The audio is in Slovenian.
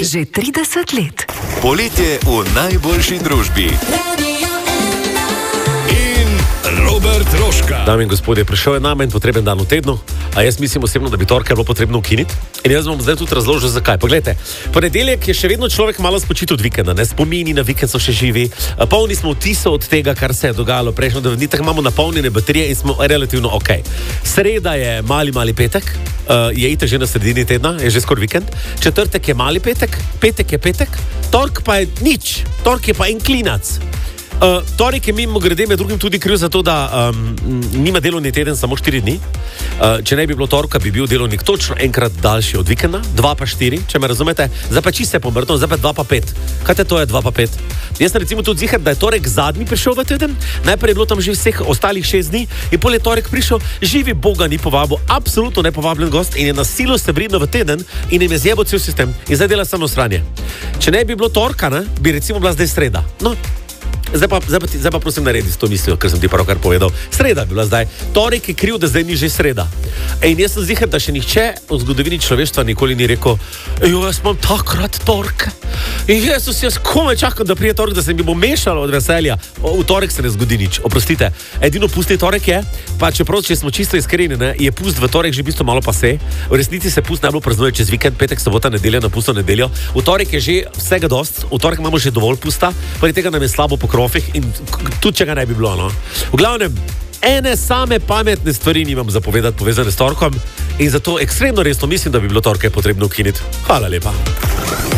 že 30 let. Poletje v najboljši družbi. In Robert Rožka. Dame in gospodje, prišel je nam en potreben dan v tednu, a jaz mislim osebno, da bi torke bilo potrebno ukiniti. In jaz vam zdaj tudi razložil, zakaj. Poglejte, ponedeljek je še vedno človek malo spočit od vikenda, ne, spomini na vikend so še živi, polni smo vtisov od tega, kar se je dogajalo prejšnjo dni, tako imamo napolnjene baterije in smo relativno ok. Sreda je mali petek, je itak že na sredini tedna, je že skoraj vikend, četrtek je mali petek, petek je petek, tork pa je nič, tork je pa en klinac. Torek je mimo grede med drugim tudi kriv za to, da nima delovni teden samo 4 dni. Če ne bi bilo torka, bi bil delovnik točno enkrat daljši od vikenda, 2 pa 4, če me razumete. Zdaj pa čisto pomrtno, zdaj pa 2 pa 5. Kaj te to je 2 pa 5? Jaz sem recimo tudi ziher, da je torek zadnji prišel v teden, najprej je bilo tam že vseh ostalih 6 dni in pol je torek prišel, živi Boga ni povabil, absolutno nepovabljen gost in je na silo se vridno v teden in jim je zjebo cel sistem in zdaj dela samo sranje. Če ne bi bilo torka, ne, bi recimo bila zdaj sreda. No, Zdaj pa prosim naredi s to mislijo, ker sem ti pravkar povedal. Sreda bi bila zdaj. Torek je kriv, da zdaj ni že sreda. In jaz sem ziher, da še nihče v zgodovini človeštva nikoli ni rekel, jaz imam takrat tork. In jaz komaj čakam, da prije torek, da se mi bo mešalo od veselja. V torek se ne zgodi nič, oprostite. Edino pustni torek je, pa čeprav, če smo čisto iskreni, ne, je pust v torek že v bistvu malo pase. V resnici se pust najbolj praznuje čez vikend, petek, sobota, nedelja, na pustno nedeljo. V torek je že vsega dost, v torek imamo že dovolj pusta, poleg tega nam je slabo po in tudi če ga ne bi bilo, no. V glavnem, ene same pametne stvari nimam zapovedati povezane s torkom in zato ekstremno resno mislim, da bi bilo torke potrebno ukiniti. Hvala lepa.